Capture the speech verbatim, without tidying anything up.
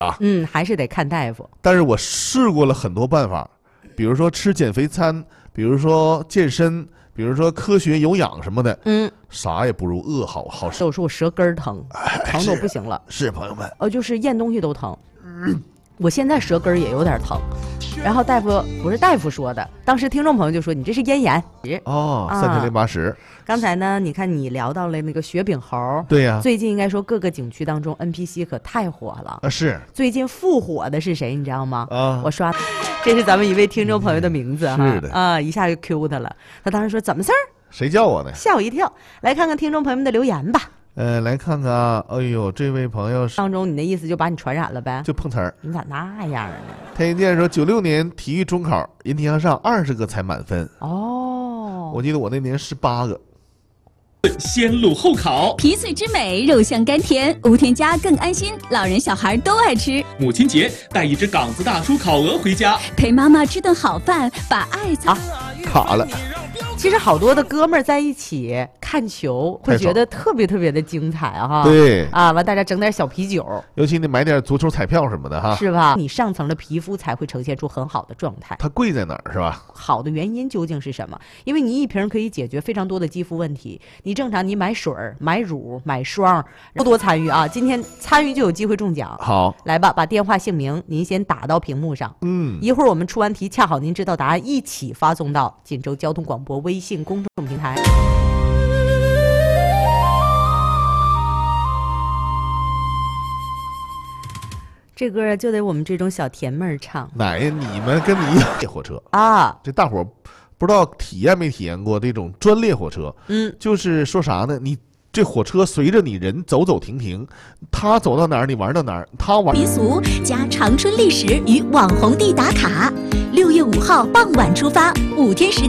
啊。 嗯，还是得看大夫。 但是我试过了很多办法，比如说吃减肥餐，比如说健身，比如说科学有氧什么的， 嗯， 啥也不如饿好好吃。 有时候我舌根儿疼，疼的不行了。 是, 是朋友们， 呃，就是咽东西都疼。嗯，我现在舌根儿也有点疼。然后大夫不是大夫说的，当时听众朋友就说你这是咽炎。 哦，三千零八十。 刚才呢，你看你聊到了那个雪饼猴， 对呀、啊， 最近应该说各个景区当中 N P C 可太火了啊。是， 最近复火的是谁，你知道吗？ 啊， 我刷，这是咱们一位听众朋友的名字哈、 嗯，是的啊，一下就 Q 他了。他当时说怎么事儿？ 谁叫我呢？ 吓我一跳。来看看听众朋友们的留言吧。 呃，来看看啊，哎呦，这位朋友当中，你的意思就把你传染了呗？ 就碰瓷儿。 你咋那样呢？ 天一健说，九六年体育中考，引体向上二十个才满分。 哦， 我记得我那年十八个。 先卤后烤， 皮脆之美，肉香甘甜，无添加更安心，老人小孩都爱吃。 母亲节带一只港子大叔烤鹅回家， 陪妈妈吃顿好饭，把爱啊卡了。 其实好多的哥们儿在一起看球，会觉得特别特别的精彩哈。 对啊，完大家整点小啤酒， 尤其你买点足球彩票什么的哈， 是吧？你上层的皮肤才会呈现出很好的状态。 它贵在哪儿是吧？ 好的原因究竟是什么？因为你一瓶可以解决非常多的肌肤问题。你正常你买水、买乳、买霜，多多参与啊！今天参与就有机会中奖。 好， 来吧，把电话姓名您先打到屏幕上。 嗯， 一会儿我们出完题，恰好您知道答案，一起发送到锦州交通广播微信公众平台。这歌就得我们这种小甜妹儿唱。 哪呀？你们跟你一样列火车啊？ 这大伙儿不知道体验没体验过这种专列火车？ 嗯， 就是说啥呢？你这火车随着你人走走停停，他走到哪儿你玩到哪儿，他玩民俗加长春历史与网红地打卡。六月五号傍晚出发，五天时间。